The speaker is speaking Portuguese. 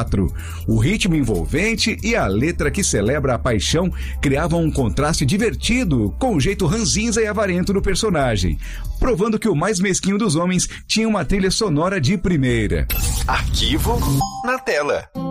4. O ritmo envolvente e a letra que celebra a paixão criavam um contraste divertido com o jeito ranzinza e avarento do personagem, provando que o mais mesquinho dos homens tinha uma trilha sonora de primeira. Arquivo na tela.